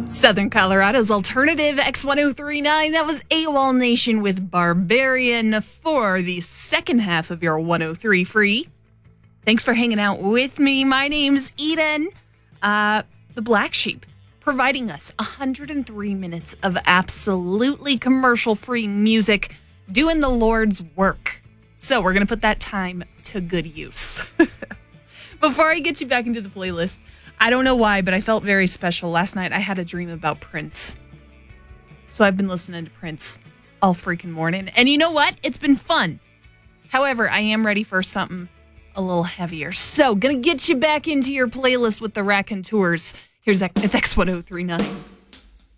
Southern Colorado's alternative X1039. That was AWOL Nation with Barbarian for the second half of your 103 free. Thanks for hanging out with me. My name's Eden, the Black Sheep, providing us 103 minutes of absolutely commercial-free music, doing the Lord's work. So we're going to put that time to good use. Before I get you back into the playlist, I don't know why, but I felt very special. Last night, I had a dream about Prince. So I've been listening to Prince all freaking morning. And you know what? It's been fun. However, I am ready for something a little heavier. So, gonna get you back into your playlist with the Raconteurs. It's X1039.